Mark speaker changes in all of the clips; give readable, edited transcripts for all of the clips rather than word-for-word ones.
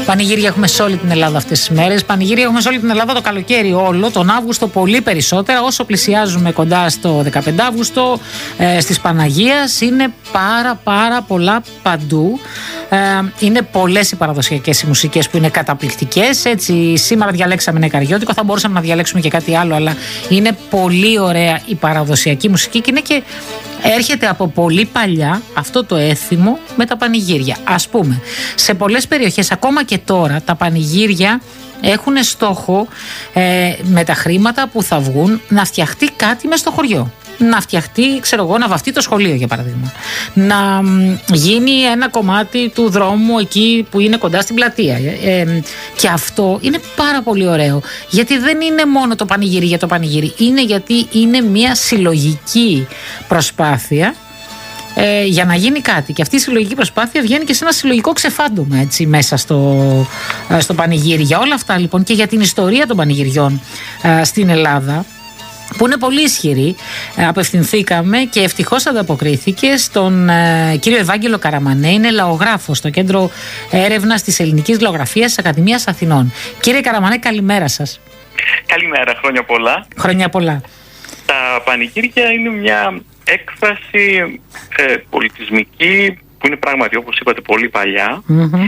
Speaker 1: Πανηγύρια έχουμε σε όλη την Ελλάδα αυτές τις μέρες. Πανηγύρια έχουμε σε όλη την Ελλάδα το καλοκαίρι όλο. Τον Αύγουστο πολύ περισσότερα. Όσο πλησιάζουμε κοντά στο 15 Αύγουστο, στις Παναγίας, είναι πάρα πολλά παντού. Είναι πολλές οι παραδοσιακές οι μουσικές που είναι καταπληκτικές. Έτσι, σήμερα διαλέξαμε ένα ικαριώτικο, θα μπορούσαμε να διαλέξουμε και κάτι άλλο, αλλά είναι πολύ ωραία η παραδοσιακή μουσική και είναι και έρχεται από πολύ παλιά αυτό το έθιμο με τα πανηγύρια. Ας πούμε, σε πολλές περιοχές, ακόμα και τώρα, τα πανηγύρια έχουν στόχο με τα χρήματα που θα βγουν να φτιαχτεί κάτι μες στο χωριό. Να φτιαχτεί, ξέρω εγώ, να βαφτεί το σχολείο για παράδειγμα. Να γίνει ένα κομμάτι του δρόμου εκεί που είναι κοντά στην πλατεία. Και αυτό είναι πάρα πολύ ωραίο. Γιατί δεν είναι μόνο το πανηγύρι για το πανηγύρι. Είναι γιατί είναι μια συλλογική προσπάθεια για να γίνει κάτι. Και αυτή η συλλογική προσπάθεια βγαίνει και σε ένα συλλογικό ξεφάντωμα έτσι, μέσα στο πανηγύρι. Για όλα αυτά λοιπόν και για την ιστορία των πανηγυριών στην Ελλάδα, που είναι πολύ ισχυρή, απευθυνθήκαμε και ευτυχώς ανταποκρίθηκε στον κύριο Ευάγγελο Καραμανέ. Είναι λαογράφος στο Κέντρο Έρευνας της Ελληνικής Λαογραφίας της Ακαδημίας Αθηνών. Κύριε Καραμανέ, καλημέρα σας.
Speaker 2: Καλημέρα, χρόνια πολλά.
Speaker 1: Χρόνια πολλά.
Speaker 2: Τα πανηγύρια είναι μια έκφραση πολιτισμική που είναι πράγματι, όπως είπατε, πολύ παλιά.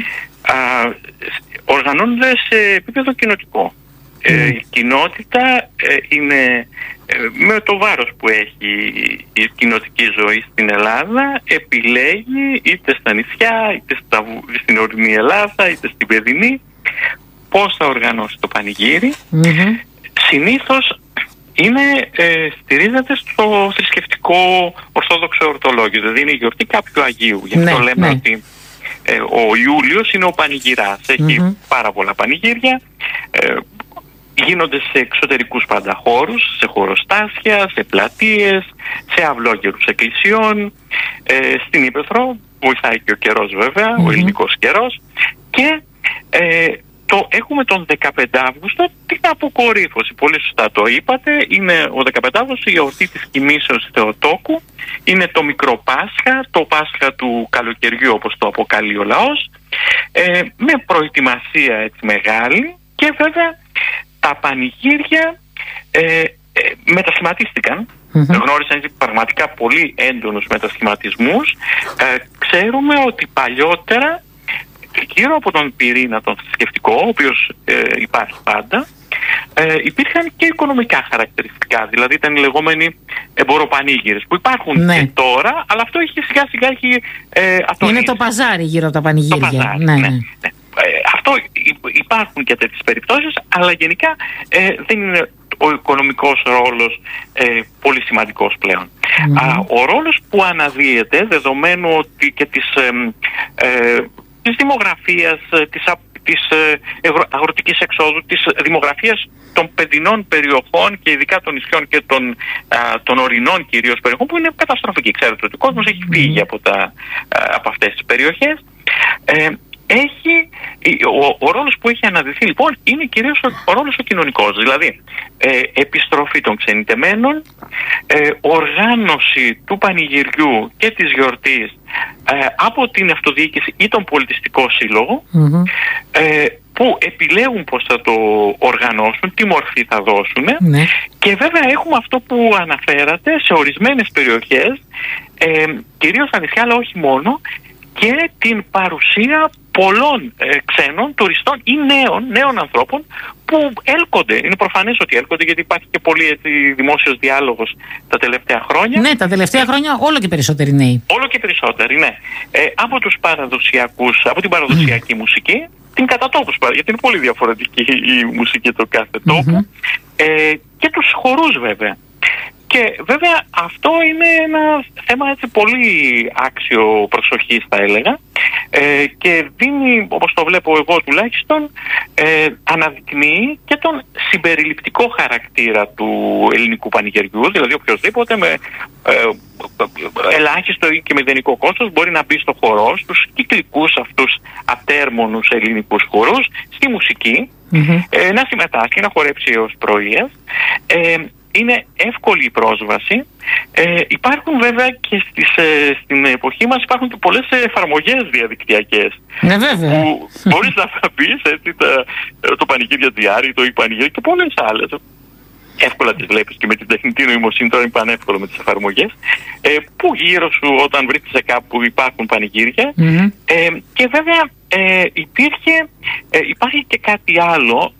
Speaker 2: Οργανώνονται σε επίπεδο κοινοτικό. Η κοινότητα είναι, με το βάρος που έχει η κοινοτική ζωή στην Ελλάδα, επιλέγει είτε στα νησιά, είτε στην ορεινή Ελλάδα, είτε στην παιδινή, πώς θα οργανώσει το πανηγύρι. Συνήθως στηρίζεται στο θρησκευτικό ορθόδοξο ορτολόγιο, δηλαδή είναι η γιορτή κάποιου Αγίου. Γι' αυτό λέμε ότι ο Ιούλιος είναι ο πανηγυράς. Έχει πάρα πολλά πανηγύρια. Γίνονται σε εξωτερικούς πάντα χώρους, σε χωροστάσια, σε πλατείες, σε αυλόγερους εκκλησιών, στην Ύπαιθρο, βοηθάει και ο καιρός βέβαια, ο ελληνικός καιρός, και έχουμε τον 15 Αύγουστο την αποκορύφωση. Πολύ σωστά το είπατε, είναι ο 15 Αύγουστο η εορτή της κοιμήσεως Θεοτόκου, είναι το μικρό Πάσχα, το Πάσχα του καλοκαιριού όπως το αποκαλεί ο λαός, με προετοιμασία έτσι μεγάλη, και βέβαια τα πανηγύρια μετασχηματίστηκαν. Γνώρισαν πραγματικά πολύ έντονους μετασχηματισμούς. Ξέρουμε ότι παλιότερα γύρω από τον πυρήνα τον θρησκευτικό, ο οποίος υπάρχει πάντα, υπήρχαν και οικονομικά χαρακτηριστικά. Δηλαδή ήταν οι λεγόμενοι εμποροπανήγυρες που υπάρχουν και τώρα, αλλά αυτό σιγά σιγά έχει ατονίσει. Είναι
Speaker 1: το παζάρι γύρω από τα πανηγύρια.
Speaker 2: Το παζάρι, ναι. Αυτό υπάρχουν και τέτοιες περιπτώσεις, αλλά γενικά δεν είναι ο οικονομικός ρόλος πολύ σημαντικός πλέον. Ο ρόλος που αναδύεται, δεδομένου ότι και της δημογραφίας, της αγροτικής εξόδου, της δημογραφίας των παιδινών περιοχών και ειδικά των νησιών και των ορεινών κυρίως περιοχών, που είναι καταστροφική. Ξέρετε ότι ο κόσμος έχει φύγει από αυτές τις περιοχές. Ο ρόλος που έχει αναδυθεί λοιπόν είναι κυρίως ο ρόλος ο κοινωνικός, δηλαδή επιστροφή των ξενιτεμένων, οργάνωση του πανηγυριού και της γιορτής από την αυτοδιοίκηση ή τον πολιτιστικό σύλλογο, που επιλέγουν πώς θα το οργανώσουν, τι μορφή θα δώσουν, και βέβαια έχουμε αυτό που αναφέρατε σε ορισμένες περιοχές, κυρίως στα νησιά αλλά όχι μόνο, και την παρουσία πολλών ξένων τουριστών ή νέων ανθρώπων που έλκονται. Είναι προφανές ότι έλκονται, γιατί υπάρχει και πολύ δημόσιος διάλογος τα τελευταία χρόνια. Ναι,
Speaker 1: τα τελευταία χρόνια όλο και περισσότεροι νέοι.
Speaker 2: Όλο και περισσότεροι, ναι. Από την παραδοσιακή μουσική, την κατατόπους, γιατί είναι πολύ διαφορετική η μουσική του κάθε τόπου, και τους χορούς βέβαια. Και βέβαια αυτό είναι ένα θέμα έτσι πολύ άξιο προσοχής, θα έλεγα, και δίνει, όπως το βλέπω εγώ τουλάχιστον, αναδεικνύει και τον συμπεριληπτικό χαρακτήρα του ελληνικού πανηγυριού, δηλαδή οποιοδήποτε με ελάχιστο ή και μηδενικό κόστος μπορεί να μπει στο χορό, στους κυκλικούς αυτούς ατέρμονους ελληνικούς χορούς, στη μουσική, να συμμετάσχει, να χορέψει ως πρωίες. είναι εύκολη η πρόσβαση. Υπάρχουν βέβαια και στην εποχή μας υπάρχουν και πολλές εφαρμογές διαδικτυακές.
Speaker 1: Ναι, βέβαια.
Speaker 2: Που μπορείς να πεις το Πανηγύρια.gr, το e-Πανηγύρια και πολλές άλλες. Εύκολα τις βλέπεις και με την τεχνητή νοημοσύνη, τώρα είναι πανεύκολο με τις εφαρμογές, που γύρω σου όταν βρίσκεσαι κάπου υπάρχουν πανηγύρια. Και βέβαια υπάρχει και κάτι άλλο.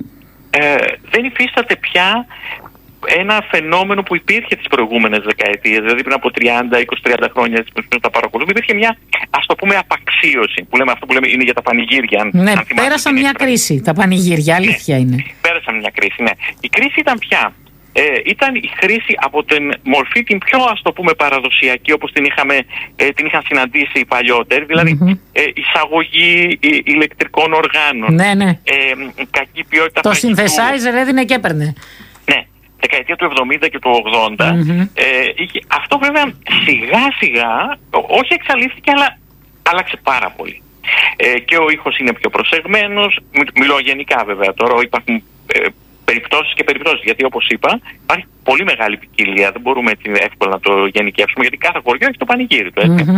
Speaker 2: Δεν υφίσταται πια ένα φαινόμενο που υπήρχε τις προηγούμενες δεκαετίες, δηλαδή πριν από 20-30 χρόνια που τα παρακολουθούμε, υπήρχε μια, ας το πούμε, απαξίωση, που λέμε, αυτό που λέμε είναι για τα πανηγύρια.
Speaker 1: Ναι, πέρασαν μια κρίση τα πανηγύρια, αλήθεια είναι. Πέρασαν
Speaker 2: μια κρίση, ναι. Η κρίση ήταν πια. Ήταν η χρήση από την μορφή την πιο, ας το πούμε, παραδοσιακή, όπως την είχαν συναντήσει οι παλιότεροι, δηλαδή εισαγωγή ηλεκτρικών οργάνων, κακή ποιότητα
Speaker 1: το synthesizer έδινε και έπαιρνε.
Speaker 2: Ναι, δεκαετία του 70 και του 80. Αυτό βέβαια σιγά σιγά, όχι εξαλείφθηκε, αλλά άλλαξε πάρα πολύ. Και ο ήχος είναι πιο προσεγμένος, μιλώ γενικά βέβαια, τώρα υπάρχουν περιπτώσεις και περιπτώσεις, γιατί όπως είπα υπάρχει πολύ μεγάλη ποικιλία, δεν μπορούμε εύκολα να το γενικεύσουμε, γιατί κάθε χωριό έχει το πανηγύρι του, έτσι.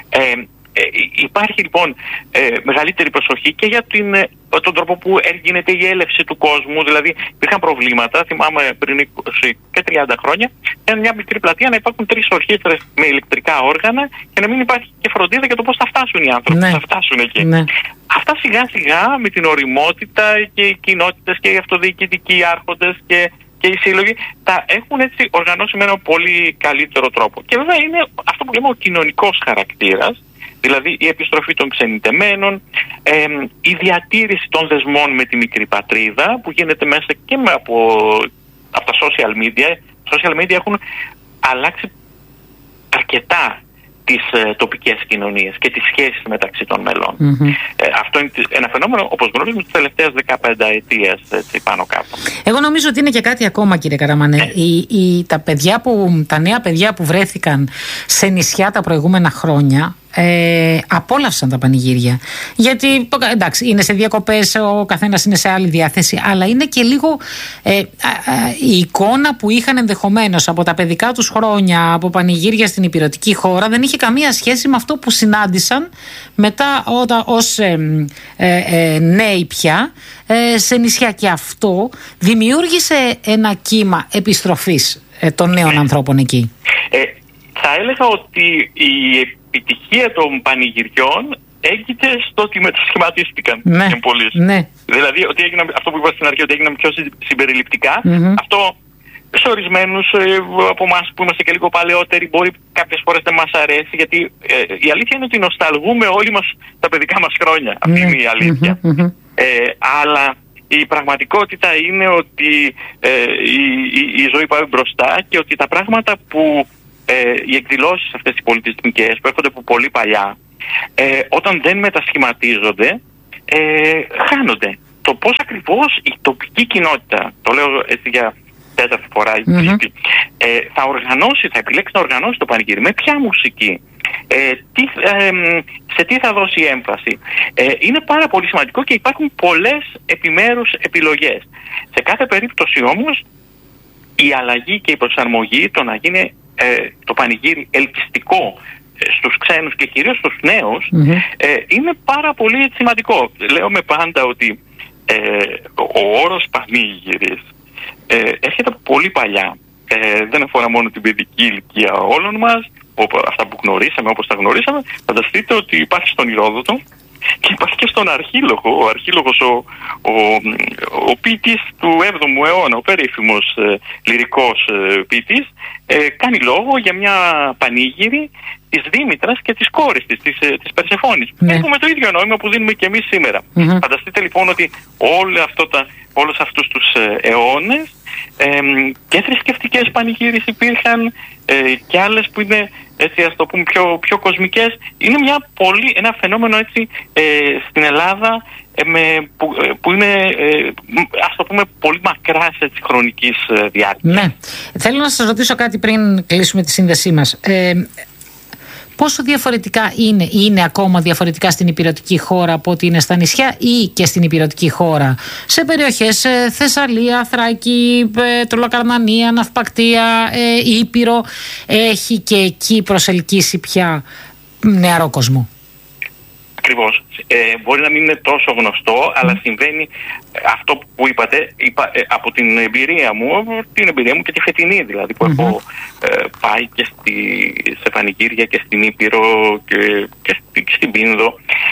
Speaker 2: Υπάρχει λοιπόν μεγαλύτερη προσοχή και για τον τρόπο που γίνεται η έλευση του κόσμου, δηλαδή υπήρχαν προβλήματα, θυμάμαι πριν 20 και 30 χρόνια, ήταν μια μικρή πλατεία να υπάρχουν 3 ορχήστρες με ηλεκτρικά όργανα και να μην υπάρχει και φροντίδα για το πώς θα φτάσουν οι άνθρωποι, θα φτάσουν εκεί. Αυτά σιγά σιγά με την οριμότητα και οι κοινότητες και οι αυτοδιοικητικοί άρχοντες και οι σύλλογοι τα έχουν έτσι οργανώσει με έναν πολύ καλύτερο τρόπο. Και βέβαια είναι αυτό που λέμε ο κοινωνικός χαρακτήρας, δηλαδή η επιστροφή των ξενιτεμένων, η διατήρηση των δεσμών με τη μικρή πατρίδα που γίνεται μέσα και από τα social media. Τα social media έχουν αλλάξει αρκετά τις τοπικές κοινωνίες και τις σχέσεις μεταξύ των μελών. Αυτό είναι ένα φαινόμενο, όπως γνωρίζουμε, τις τελευταίες 15 ετίες, έτσι, πάνω κάτω.
Speaker 1: Εγώ νομίζω ότι είναι και κάτι ακόμα, κύριε Καραμανέ. Τα νέα παιδιά που βρέθηκαν σε νησιά τα προηγούμενα χρόνια απόλαυσαν τα πανηγύρια. Γιατί εντάξει, είναι σε διακοπές, ο καθένας είναι σε άλλη διάθεση, αλλά είναι και λίγο η εικόνα που είχαν ενδεχομένως από τα παιδικά τους χρόνια, από πανηγύρια στην υπηρετική χώρα, δεν είχε καμία σχέση με αυτό που συνάντησαν μετά ως νέοι πια σε νησιά. Και αυτό δημιούργησε ένα κύμα επιστροφής των νέων ανθρώπων εκεί.
Speaker 2: Θα έλεγα ότι η επιτυχία των πανηγυριών έγκυται στο ότι μετασχηματίστηκαν εμπολίες. Δηλαδή ότι αυτό που είπα στην αρχή, ότι έγιναν πιο συμπεριληπτικά, αυτό σε ορισμένους από εμάς που είμαστε και λίγο παλαιότεροι μπορεί κάποιες φορές δεν μας αρέσει, γιατί η αλήθεια είναι ότι νοσταλγούμε όλοι μας τα παιδικά μας χρόνια. Αυτή είναι η αλήθεια. Αλλά η πραγματικότητα είναι ότι η ζωή πάει μπροστά και ότι τα πράγματα που οι εκδηλώσεις αυτές οι πολιτιστικές που έρχονται από πολύ παλιά, όταν δεν μετασχηματίζονται, χάνονται. Το πώς ακριβώς η τοπική κοινότητα, το λέω έτσι για 4η φορά, θα επιλέξει να οργανώσει το πανηγύρι, με ποια μουσική, σε τι θα δώσει έμφαση, είναι πάρα πολύ σημαντικό και υπάρχουν πολλές επιμέρους επιλογές. Σε κάθε περίπτωση όμως η αλλαγή και η προσαρμογή, το να γίνει το πανηγύρι ελκυστικό στους ξένους και κυρίως στους νέους, είναι πάρα πολύ σημαντικό. Λέμε πάντα ότι ο όρος πανήγυρης έρχεται από πολύ παλιά. Δεν αφορά μόνο την παιδική ηλικία όλων μας, αυτά που γνωρίσαμε όπως τα γνωρίσαμε. Φανταστείτε ότι υπάρχει στον Ηρόδοτο και υπάρχει και στον Αρχίλογο. Ο Αρχίλογος, ο ποιητής του 7ου αιώνα, ο περίφημος λυρικός ποιητής, κάνει λόγο για μια πανήγυρη της Δήμητρας και της κόρης της Περσεφόνης. Έχουμε το ίδιο νόημα που δίνουμε και εμείς σήμερα. Φανταστείτε λοιπόν ότι όλους αυτούς τους αιώνες και θρησκευτικές πανηγύρες υπήρχαν και άλλες που είναι, έτσι, ας το πούμε, πιο κοσμικές. Είναι ένα φαινόμενο έτσι στην Ελλάδα που είναι, ας το πούμε, πολύ μακράς χρονικής διάρκειας.
Speaker 1: Ναι. Θέλω να σας ρωτήσω κάτι πριν κλείσουμε τη σύνδεσή μας. πόσο διαφορετικά είναι ακόμα διαφορετικά στην ηπειρωτική χώρα από ότι είναι στα νησιά ή και στην ηπειρωτική χώρα, σε περιοχές Θεσσαλία, Θράκη, Τρολοκαρνανία, Ναυπακτία, Ήπειρο, έχει και εκεί προσελκύσει πια νεαρό κόσμο?
Speaker 2: Ακριβώς. Μπορεί να μην είναι τόσο γνωστό, αλλά συμβαίνει αυτό που είπατε. Από την εμπειρία μου και τη φετινή δηλαδή, που έχω πάει και σε πανηγύρια και στην Ήπειρο και στην Πίνδο.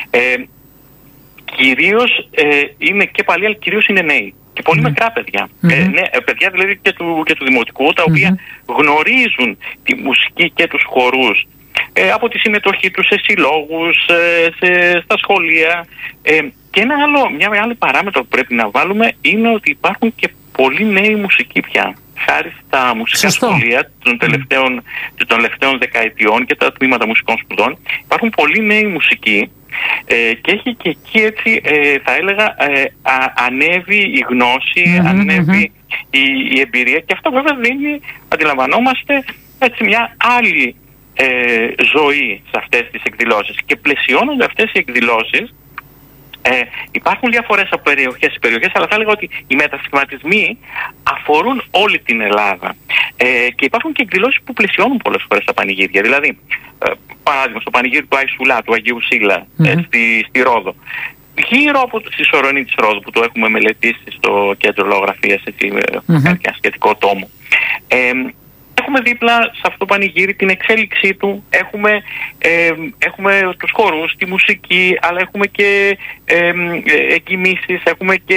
Speaker 2: Κυρίως είναι και παλιοί, αλλά κυρίως είναι νέοι. Και πολύ μικρά παιδιά. Παιδιά δηλαδή και του δημοτικού, τα οποία γνωρίζουν τη μουσική και τους χορούς από τη συμμετοχή τους σε συλλόγους, στα σχολεία. Και μια άλλη παράμετρο που πρέπει να βάλουμε είναι ότι υπάρχουν και πολλοί νέοι μουσικοί πια. Χάρη στα μουσικά σχολεία των τελευταίων δεκαετιών και τα τμήματα μουσικών σπουδών, υπάρχουν πολλοί νέοι μουσικοί και έχει και εκεί έτσι θα έλεγα ανέβει η γνώση, ανέβει η εμπειρία, και αυτό βέβαια δίνει, αντιλαμβανόμαστε, έτσι μια άλλη ζωή σε αυτές τις εκδηλώσεις. Και πλαισιώνονται αυτές οι εκδηλώσεις, υπάρχουν διαφορές από περιοχές σε περιοχές, αλλά θα έλεγα ότι οι μετασχηματισμοί αφορούν όλη την Ελλάδα. Και υπάρχουν και εκδηλώσεις που πλαισιώνουν πολλές φορές τα πανηγύρια. Δηλαδή, παράδειγμα, στο πανηγύρι του Αϊσουλά, του Αγίου Σύλλα, στη Ρόδο. Γύρω από τη Σορονή της Ρόδου, που το έχουμε μελετήσει στο κέντρο λογογραφίας, ένα σχετικό τόμο. Έχουμε δίπλα σε αυτό το πανηγύρι την εξέλιξή του, έχουμε τους χορούς, τη μουσική, αλλά έχουμε και εκκοιμήσεις, έχουμε και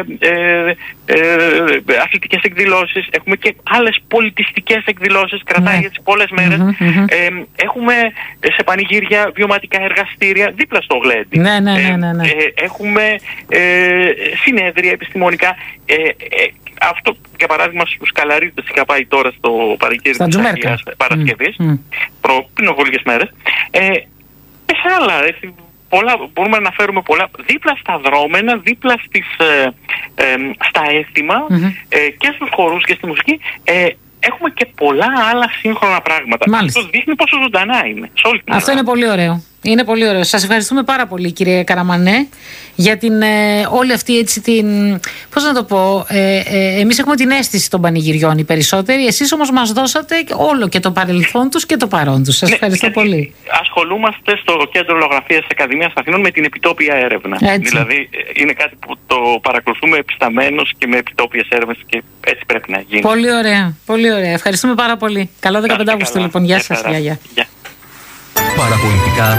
Speaker 2: αθλητικές εκδηλώσεις, έχουμε και άλλες πολιτιστικές εκδηλώσεις, κρατάει έτσι πολλές μέρες. Έχουμε σε πανηγύρια βιωματικά εργαστήρια δίπλα στο Γλέντι. Έχουμε συνέδρια επιστημονικά. Αυτό, για παράδειγμα, στους Καλαρίτες είχα πάει τώρα στο πανηγύρι της Αγίας Παρασκευής, πριν από λίγες μέρες. Και σε άλλα, μπορούμε να αναφέρουμε πολλά, δίπλα στα δρόμενα, δίπλα στα έθιμα και στους χορούς και στη μουσική. Έχουμε και πολλά άλλα σύγχρονα πράγματα.
Speaker 1: Μάλιστα.
Speaker 2: Αυτό δείχνει πόσο ζωντανά είναι.
Speaker 1: Αυτό είναι πολύ ωραίο. Είναι πολύ ωραίο. Σας ευχαριστούμε πάρα πολύ, κύριε Καραμανέ, για όλη αυτή έτσι πώς να το πω, εμείς έχουμε την αίσθηση των πανηγυριών οι περισσότεροι, εσείς όμως μας δώσατε όλο και το παρελθόν τους και το παρόν τους. Σας ευχαριστώ πολύ.
Speaker 2: Ασχολούμαστε στο Κέντρο Λογογραφίας της Ακαδημίας Αθηνών με την επιτόπια έρευνα. Έτσι. Δηλαδή είναι κάτι που το παρακολουθούμε επισταμένως και με επιτόπιες έρευνες, και έτσι πρέπει να γίνει.
Speaker 1: Πολύ ωραία. Πολύ ωραία. Ευχαριστούμε πάρα πολύ. Καλό 15 Αυγούστου λοιπόν. Γεια σας. Γεια.
Speaker 3: Παραπολιτικά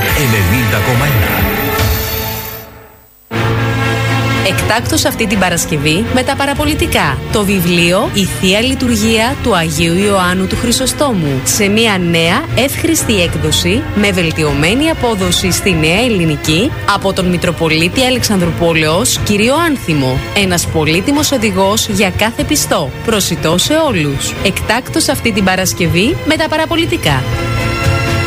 Speaker 3: 90,1.
Speaker 4: Εκτάκτως αυτή την Παρασκευή με τα παραπολιτικά. Το βιβλίο «Η Θεία Λειτουργία του Αγίου Ιωάννου του Χρυσοστόμου» σε μια νέα εύχρηστη έκδοση με βελτιωμένη απόδοση στη νέα ελληνική από τον Μητροπολίτη Αλεξανδρουπόλεως κύριο Άνθιμο. Ένας πολύτιμος οδηγός για κάθε πιστό. Προσιτό σε όλους. Εκτάκτως αυτή την Παρασκευή με τα παραπολιτικά.